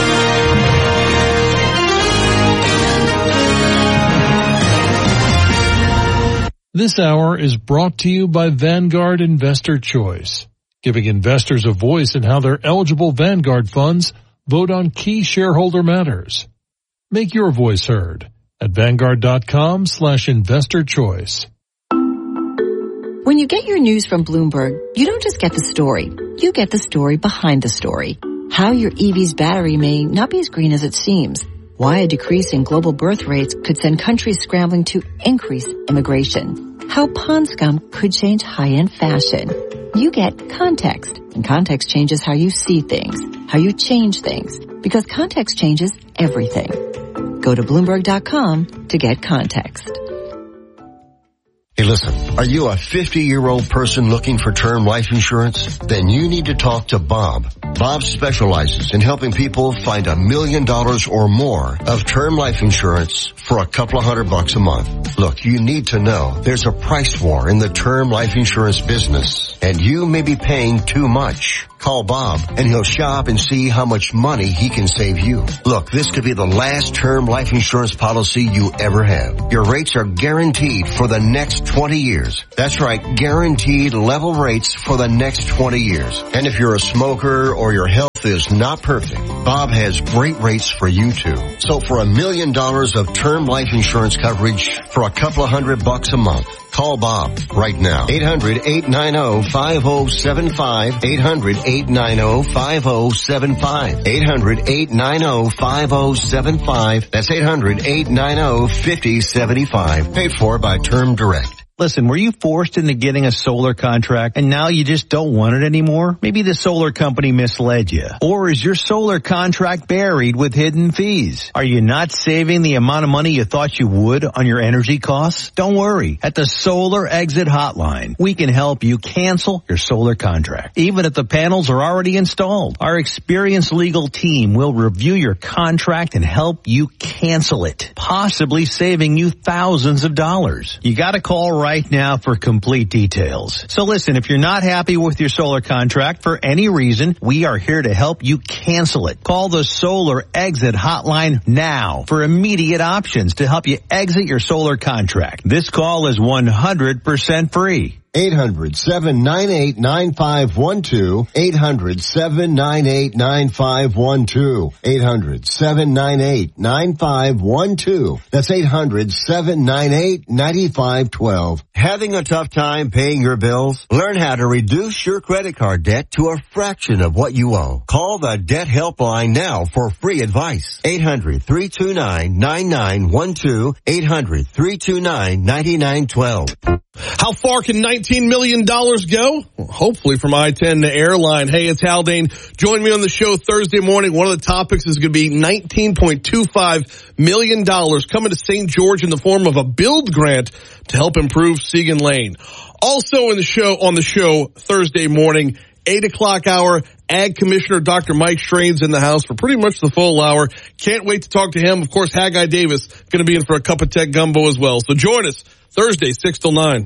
This hour is brought to you by Vanguard Investor Choice, giving investors a voice in how their eligible Vanguard funds vote on key shareholder matters. Make your voice heard at Vanguard.com slash investor choice. When you get your news from Bloomberg, you don't just get the story. you get the story behind the story. How your E V's battery may not be as green as it seems. Why a decrease in global birth rates could send countries scrambling to increase immigration. How pond scum could change high-end fashion. You get context, and context changes how you see things, how you change things, because context changes everything. Go to Bloomberg dot com to get context. Hey, listen, are you a fifty-year-old person looking for term life insurance? Then you need to talk to Bob. Bob specializes in helping people find a million dollars or more of term life insurance for a couple of hundred bucks a month. Look, you need to know there's a price war in the term life insurance business, and you may be paying too much. Call Bob, and he'll shop and see how much money he can save you. Look, this could be the last term life insurance policy you ever have. Your rates are guaranteed for the next twenty years. That's right, guaranteed level rates for the next twenty years. And if you're a smoker or your health is not perfect, Bob has great rates for you too. So for a million dollars of term life insurance coverage for a couple of hundred bucks a month, call Bob right now. eight hundred, eight nine zero, five zero seven five. eight hundred, eight nine zero, five zero seven five. eight hundred, eight nine zero, five zero seven five. That's eight hundred, eight nine zero, five zero seven five. Paid for by Term Direct. Listen, were you forced into getting a solar contract and now you just don't want it anymore? Maybe the solar company misled you. Or is your solar contract buried with hidden fees? Are you not saving the amount of money you thought you would on your energy costs? Don't worry. At the Solar Exit Hotline, we can help you cancel your solar contract, even if the panels are already installed. Our experienced legal team will review your contract and help you cancel it, possibly saving you thousands of dollars. You gotta call right Right now for complete details. So listen, if you're not happy with your solar contract for any reason, we are here to help you cancel it. Call the Solar Exit Hotline now for immediate options to help you exit your solar contract. This call is one hundred percent free. eight hundred, seven nine eight, nine five one two. eight hundred, seven nine eight, nine five one two. eight hundred, seven nine eight, nine five one two. That's eight hundred, seven nine eight, nine five one two. Having a tough time paying your bills? Learn how to reduce your credit card debt to a fraction of what you owe. Call the Debt Helpline now for free advice. eight hundred, three two nine, nine nine one two. eight hundred, three two nine, nine nine one two. How far can nineteen million dollars go? Well, hopefully from I ten to airline. Hey, it's Haldane. Join me on the show Thursday morning. One of the topics is going to be nineteen point two five million dollars coming to Saint George in the form of a build grant to help improve Segan Lane. Also in the show, on the show Thursday morning, eight o'clock hour, Ag Commissioner Doctor Mike Strain's in the house for pretty much the full hour. Can't wait to talk to him. Of course, Haggai Davis going to be in for a cup of tech gumbo as well. So join us Thursday, six till nine.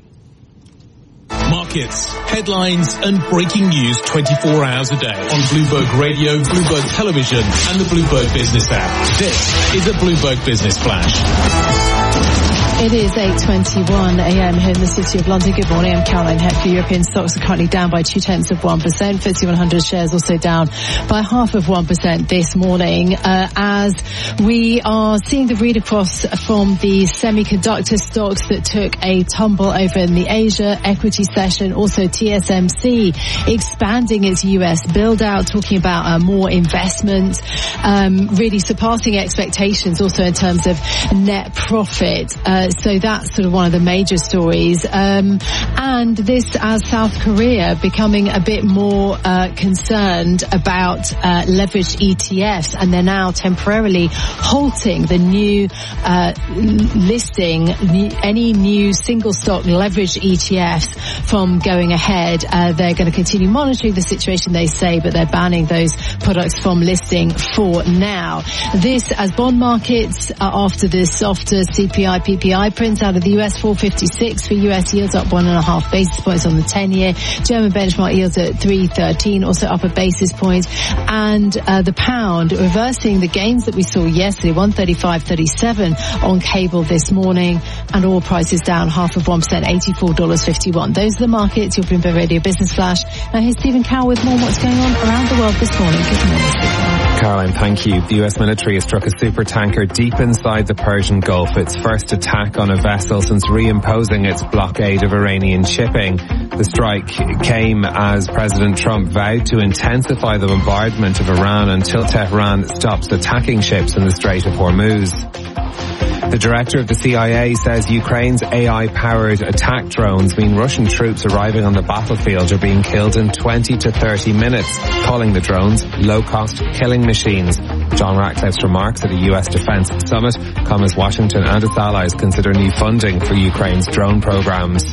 Markets, headlines, and breaking news twenty-four hours a day on Bloomberg Radio, Bloomberg Television, and the Bloomberg Business app. This is a Bloomberg Business Flash. It is eight twenty-one a.m. here in the City of London. Good morning, I'm Caroline Hepker. European stocks are currently down by two-tenths of one percent. F T S E one hundred shares also down by half of one percent this morning, uh, as we are seeing the read across from the semiconductor stocks that took a tumble over in the Asia equity session. Also T S M C expanding its U S build out, talking about uh, more investment, um, really surpassing expectations also in terms of net profit. Uh, so that's sort of one of the major stories. Um, and this as South Korea becoming a bit more uh, concerned about uh, leveraged E T Fs, and they're now temporarily halting the new uh, listing, any new single stock leveraged E T Fs from going ahead. Uh, they're going to continue monitoring the situation, they say, but they're banning those products from listing for now. This as bond markets are after this softer C P I, P P I prints out of the U S, four fifty-six for U S yields, up one and a half basis points on the ten-year. German benchmark yields at three thirteen, also up a basis point. And uh, the pound reversing the gains that we saw yesterday, one thirty-five thirty-seven on cable this morning, and oil prices down half of one percent, eighty-four dollars fifty-one. Those are the markets. Your Bloomberg Radio Business Flash. Now here's Stephen Carroll with more on what's going on around the world this morning. Good morning, Stephen. Caroline, thank you. The U S military has struck a supertanker deep inside the Persian Gulf, its first attack on a vessel since reimposing its blockade of Iranian shipping. The strike came as President Trump vowed to intensify the bombardment of Iran until Tehran stops attacking ships in the Strait of Hormuz. The director of the C I A says Ukraine's A I-powered attack drones mean Russian troops arriving on the battlefield are being killed in twenty to thirty minutes, calling the drones low-cost killing machines. John Ratcliffe's remarks at a U S defense summit come as Washington and its allies consider new funding for Ukraine's drone programs.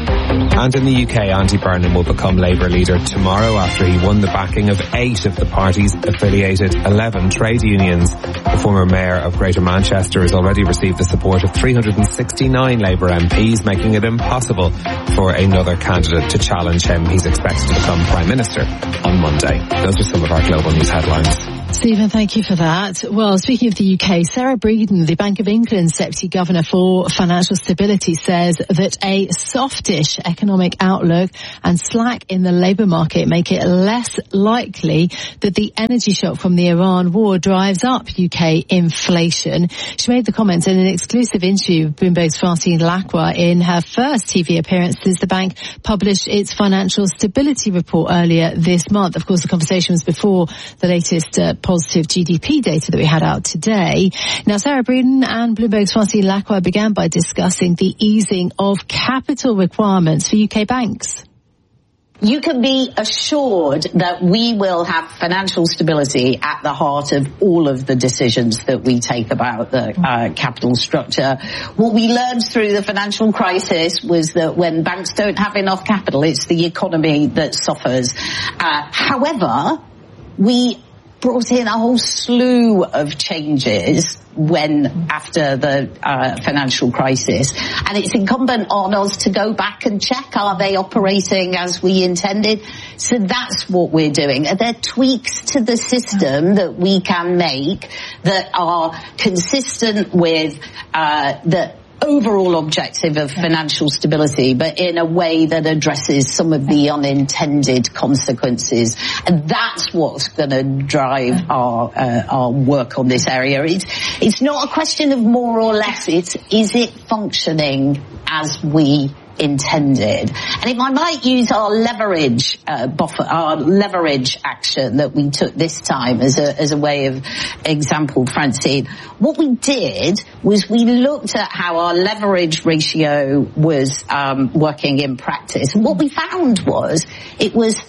And in the U K, Andy Burnham will become Labour leader tomorrow after he won the backing of eight of the party's affiliated eleven trade unions. The former mayor of Greater Manchester has already received the support of three hundred sixty-nine Labour M Ps, making it impossible for another candidate to challenge him. He's expected to become Prime Minister on Monday. Those are some of our global news headlines. Stephen, thank you for that. Well, speaking of the U K, Sarah Breeden, the Bank of England's Deputy Governor for Financial Stability, says that a softish economic outlook and slack in the labour market make it less likely that the energy shock from the Iran war drives up U K inflation. She made the comments in an exclusive interview with Bloomberg's Francine Lacqua in her first T V appearance since the bank published its financial stability report earlier this month. Of course, the conversation was before the latest uh, positive G D P data that we had out today. Now, Sarah Breeden and Bloomberg's Francine Lacqua began by discussing the easing of capital requirements for U K banks. You can be assured that we will have financial stability at the heart of all of the decisions that we take about the uh, capital structure. What we learned through the financial crisis was that when banks don't have enough capital, it's the economy that suffers. Uh, however, we brought in a whole slew of changes when after the uh, financial crisis, and it's incumbent on us to go back and check, are they operating as we intended? So that's what we're doing. Are there tweaks to the system that we can make that are consistent with uh, the overall objective of financial stability, but in a way that addresses some of the unintended consequences? And that's what's going to drive our uh, our work on this area. It's it's not a question of more or less. It's is it functioning as we intended? And if I might use our leverage uh, buffer, our leverage action that we took this time as a as a way of example, Francine, what we did was we looked at how our leverage ratio was um, working in practice, and what we found was it was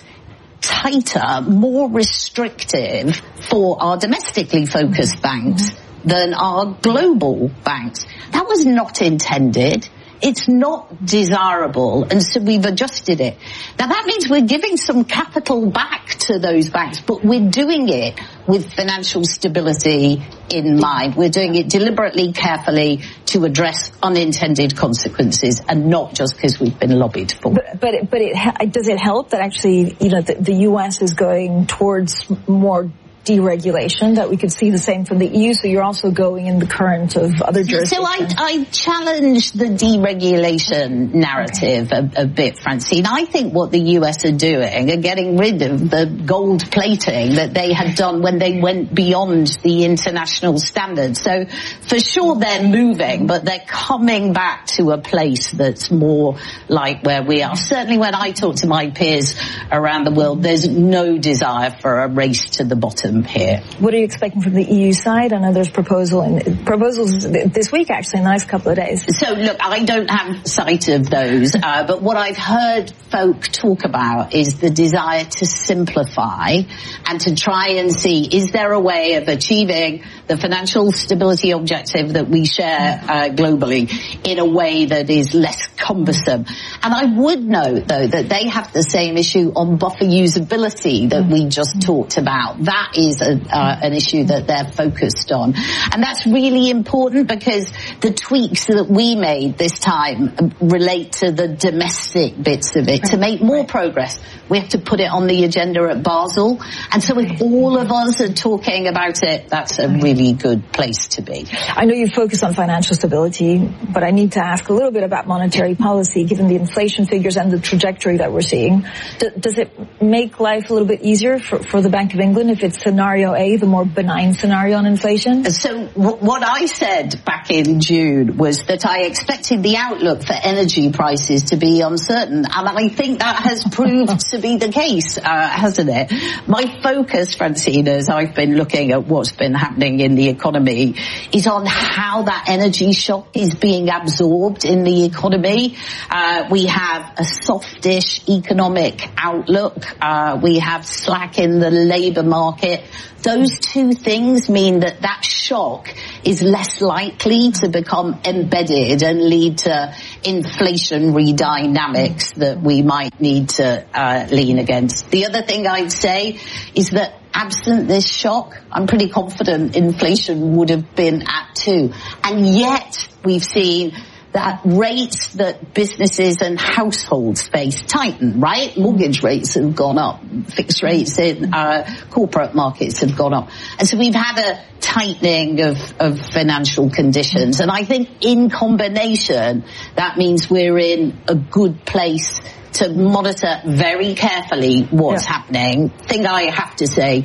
tighter, more restrictive for our domestically focused banks than our global banks. That was not intended. It's not desirable, and so we've adjusted it. Now that means we're giving some capital back to those banks, but we're doing it with financial stability in mind. We're doing it deliberately, carefully, to address unintended consequences, and not just because we've been lobbied for. But but, but it, does it help that actually, you know, the, the U S is going towards more deregulation, that we could see the same from the E U, so you're also going in the current of other jurisdictions? So I, I challenge the deregulation narrative okay. a, a bit, Francine. I think what the U S are doing are getting rid of the gold plating that they had done when they went beyond the international standards. So for sure they're moving, but they're coming back to a place that's more like where we are. Certainly when I talk to my peers around the world, there's no desire for a race to the bottom here. What are you expecting from the E U side? I know there's proposal and proposals this week, actually, in the next couple of days. So look, I don't have sight of those, uh, but what I've heard folk talk about is the desire to simplify and to try and see, is there a way of achieving the financial stability objective that we share uh, globally in a way that is less cumbersome? And I would note, though, that they have the same issue on buffer usability that we just talked about. That is a, uh, an issue that they're focused on. And that's really important because the tweaks that we made this time relate to the domestic bits of it. To make more progress, we have to put it on the agenda at Basel. And so if all of us are talking about it, that's a really good place to be. I know you focus on financial stability, but I need to ask a little bit about monetary policy, given the inflation figures and the trajectory that we're seeing. D- does it make life a little bit easier for, for the Bank of England if it's scenario A, the more benign scenario on inflation? So w- what I said back in June was that I expected the outlook for energy prices to be uncertain, and I think that has proved to be the case, uh, hasn't it? My focus, Francine, as I've been looking at what's been happening in the economy, is on how that energy shock is being absorbed in the economy. Uh, we have a softish economic outlook. Uh, we have slack in the labour market. Those two things mean that that shock is less likely to become embedded and lead to inflationary dynamics that we might need to uh, lean against. The other thing I'd say is that absent this shock, I'm pretty confident inflation would have been at two. And yet we've seen that rates that businesses and households face tighten, right? Mortgage rates have gone up. Fixed rates in uh, corporate markets have gone up. And so we've had a tightening of, of financial conditions. And I think in combination, that means we're in a good place to monitor very carefully what's yeah. happening. Thing I have to say,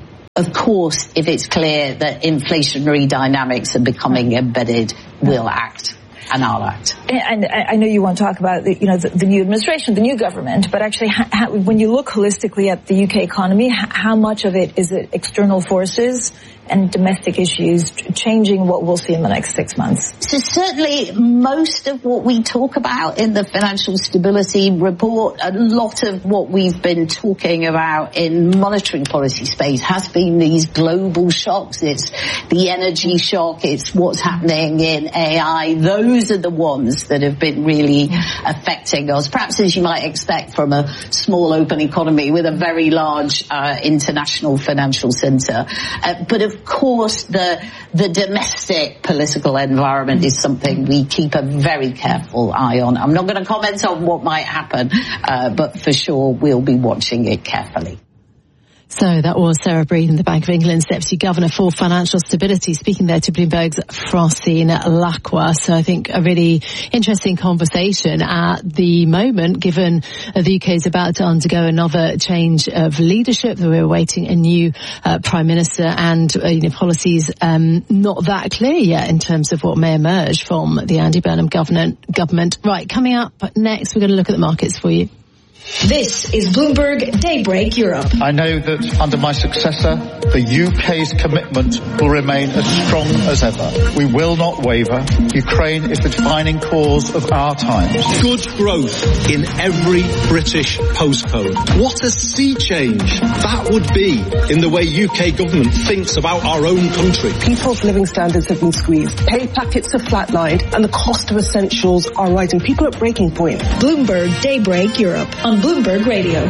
of course, if it's clear that inflationary dynamics are becoming embedded, we'll act. And I'll act. And I know you want to talk about the, you know, the, the new administration, the new government, but actually, ha, ha, when you look holistically at the U K economy, ha, how much of it is it external forces and domestic issues changing what we'll see in the next six months? So certainly most of what we talk about in the financial stability report, a lot of what we've been talking about in monetary policy space has been these global shocks. It's the energy shock. It's what's happening in A I. Those are the ones that have been really affecting us, perhaps as you might expect from a small open economy with a very large uh, international financial centre. Uh, but of Of course, the the domestic political environment is something we keep a very careful eye on. I'm not going to comment on what might happen, uh, but for sure we'll be watching it carefully. So that was Sarah Breeden, the Bank of England's Deputy Governor for Financial Stability, speaking there to Bloomberg's Francine Lacqua. So I think a really interesting conversation at the moment, given the U K is about to undergo another change of leadership, that we're awaiting a new uh, Prime Minister, and uh, you know, policies um, not that clear yet in terms of what may emerge from the Andy Burnham government. government. Right, coming up next, we're going to look at the markets for you. This is Bloomberg Daybreak Europe. I know that under my successor, the U K's commitment will remain as strong as ever. We will not waver. Ukraine is the defining cause of our times. Good growth in every British postcode. What a sea change that would be in the way U K government thinks about our own country. People's living standards have been squeezed. Pay packets have flatlined, and the cost of essentials are rising. People are at breaking point. Bloomberg Daybreak Europe on Bloomberg Radio.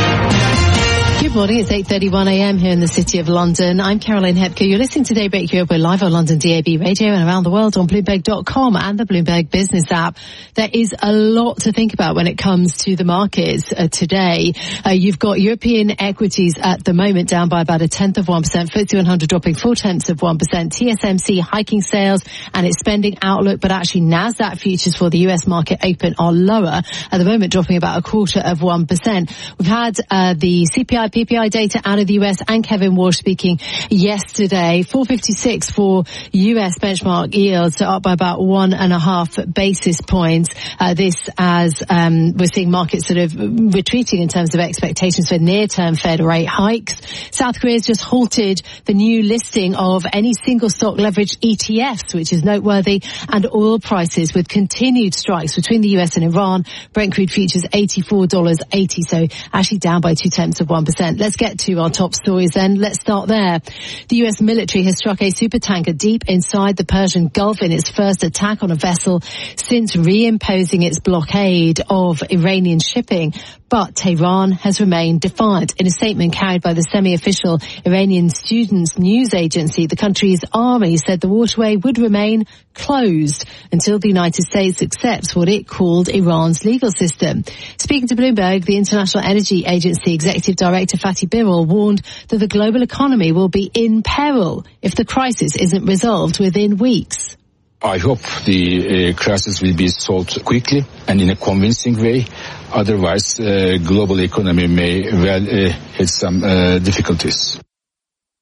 Good morning, it's eight thirty-one a.m. here in the City of London. I'm Caroline Hepker. You're listening to Daybreak Europe. We're live on London D A B Radio and around the world on Bloomberg dot com and the Bloomberg Business app. There is a lot to think about when it comes to the markets uh, today. Uh, you've got European equities at the moment down by about a tenth of one percent. F T S E one hundred dropping four tenths of one percent. T S M C hiking sales and its spending outlook, but actually NASDAQ futures for the U S market open are lower at the moment, dropping about a quarter of one percent. We've had uh, the C P I P P I data out of the U S and Kevin Walsh speaking yesterday. four fifty-six for U S benchmark yields, so up by about one and a half basis points. Uh, this as um, we're seeing markets sort of retreating in terms of expectations for near-term Fed rate hikes. South Korea's just halted the new listing of any single stock leveraged E T Fs, which is noteworthy, and oil prices with continued strikes between the U S and Iran. Brent crude futures eighty-four dollars eighty, so actually down by two tenths of one percent. Let's get to our top stories then. Let's start there. The U S military has struck a supertanker deep inside the Persian Gulf in its first attack on a vessel since reimposing its blockade of Iranian shipping. But Tehran has remained defiant. In a statement carried by the semi-official Iranian Students News Agency, the country's army said the waterway would remain closed until the United States accepts what it called Iran's legal system. Speaking to Bloomberg, the International Energy Agency Executive Director Fatih Birol warned that the global economy will be in peril if the crisis isn't resolved within weeks. I hope the uh, crisis will be solved quickly and in a convincing way. Otherwise, uh, global economy may well uh, have some uh, difficulties.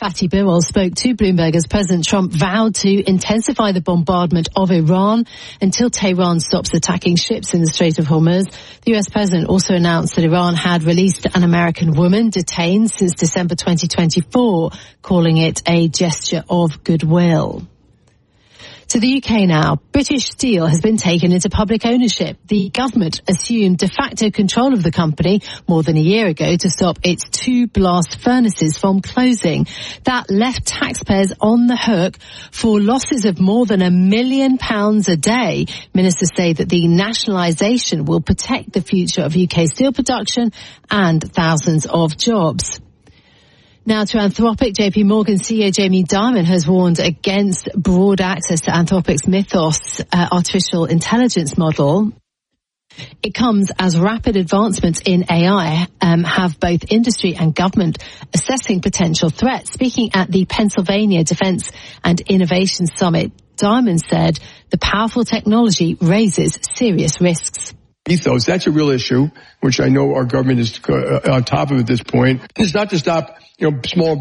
Fatih Birol spoke to Bloomberg as President Trump vowed to intensify the bombardment of Iran until Tehran stops attacking ships in the Strait of Hormuz. The U S president also announced that Iran had released an American woman detained since December twenty twenty-four, calling it a gesture of goodwill. To the U K now. British Steel has been taken into public ownership. The government assumed de facto control of the company more than a year ago to stop its two blast furnaces from closing. That left taxpayers on the hook for losses of more than a million pounds a day. Ministers say that the nationalisation will protect the future of U K steel production and thousands of jobs. Now to Anthropic. J P Morgan C E O Jamie Dimon has warned against broad access to Anthropic's Mythos uh, artificial intelligence model. It comes as rapid advancements in A I um, have both industry and government assessing potential threats. Speaking at the Pennsylvania Defense and Innovation Summit, Dimon said the powerful technology raises serious risks. Ethos, that's a real issue, which I know our government is uh, on top of at this point. It's not to stop, you know, small